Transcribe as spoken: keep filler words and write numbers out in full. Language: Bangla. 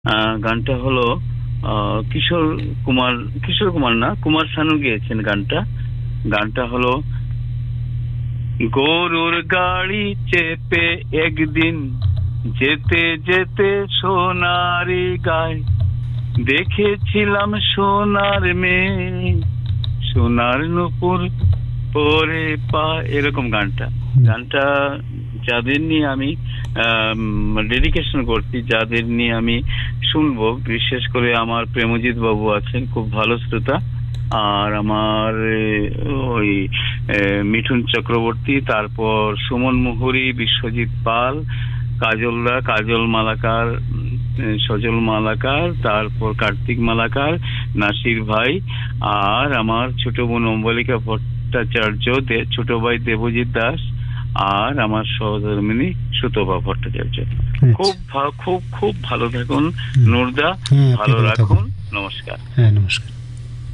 আহ, গানটা হলো আহ, কিশোর কুমার, কিশোর কুমার না, কুমার শানু গেয়েছেন গানটা। গানটা হলো, গরুর গাড়ি চেপে একদিন যেতে যেতে সোনারি গায়, দেখেছিলাম সোনার মেয়ে, সোনার নুপুর পরে পা, এরকম গানটা। গানটা যাদের নিয়ে আমি ডেডিকেশন করছি, যাদের নিয়ে আমি শুনবো, বিশেষ করে আমার প্রেমজিৎ বাবু আছেন, খুব ভালো শ্রোতা। আর আমার আহ, ওই আহ, মিঠুন চক্রবর্তী, তারপর সুমন মুহুরী, বিশ্বজিৎ পাল, কাজলরা, কাজল মালাকার, উম, সজল মালাকার, তারপর কার্তিক মালাকার, নাসির ভাই, আর আমার ছোট বোন অম্বলিকা ভট্টাচার্য, দে- ছোট ভাই দেবজিৎ দাস, আর আমার সহধর্মিনী সুতপা ভট্টাচার্য। খুব ভা- খুব খুব ভালো থাকুন নুরদা, হ্যাঁ, আপনি ভালো ভালো থাকুন। রাখুন, নমস্কার। হ্যাঁ, নমস্কার।